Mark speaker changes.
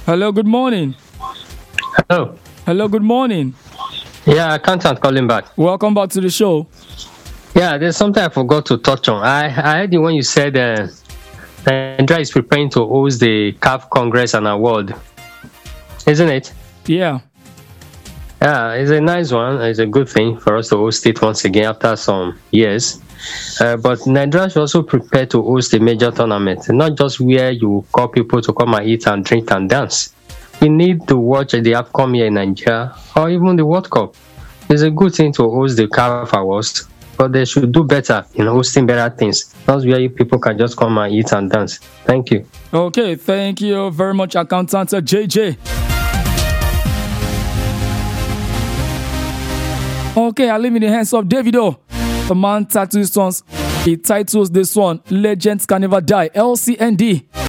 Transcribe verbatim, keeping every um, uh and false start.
Speaker 1: Hello, good morning.
Speaker 2: Hello.
Speaker 1: Hello, good morning.
Speaker 2: Yeah, accountant calling back.
Speaker 1: Welcome back to the show.
Speaker 2: Yeah, there's something I forgot to touch on. I, I heard it when you said uh, Nigeria is preparing to host the C A F Congress and Award, isn't it?
Speaker 1: Yeah.
Speaker 2: Yeah, it's a nice one. It's a good thing for us to host it once again after some years. Uh, but Nigeria should also prepare to host a major tournament, not just where you call people to come and eat and drink and dance. We need to watch the AFCON here in Nigeria or even the World Cup. It's a good thing to host the C A F Awards, but they should do better in hosting better things, not where people can just come and eat and dance. Thank you.
Speaker 1: Okay, thank you very much, Accountant J J. Okay, I leave in the hands of Davido. The man tattoo songs. He titles this one, Legends Can Never Die, L C N D.